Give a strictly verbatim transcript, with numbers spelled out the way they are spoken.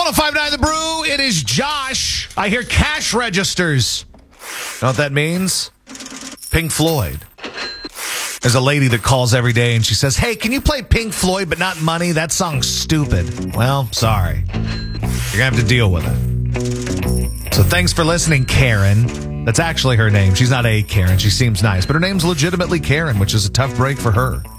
oh five nine The Brew, it is Josh. I hear cash registers. Know what that means? Pink Floyd. There's a lady that calls every day and she says, hey, can you play Pink Floyd but not Money? That song's stupid. Well, sorry. You're going to have to deal with it. So thanks for listening, Karen. That's actually her name. She's not a Karen. She seems nice, but her name's legitimately Karen, which is a tough break for her.